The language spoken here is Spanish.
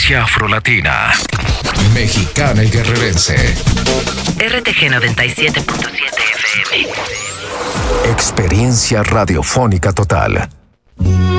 frecuencia afrolatina, mexicana y guerrerense. RTG 97.7 FM. Experiencia radiofónica total.